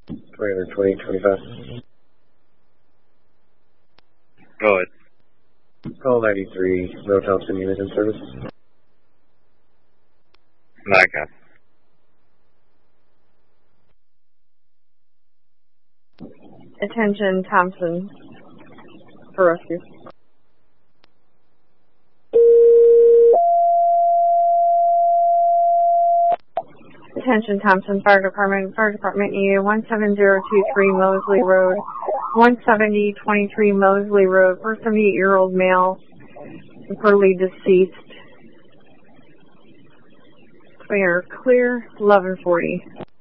Trailer 2025. Go ahead. Call 93, Roe Thompson unit in service. Okay. Attention, Thompson, for rescue. Attention, Thompson Fire Department EA 17023 Mosley Road, 17023 Mosley Road, 78-year-old male, reportedly deceased. Clear, 1140.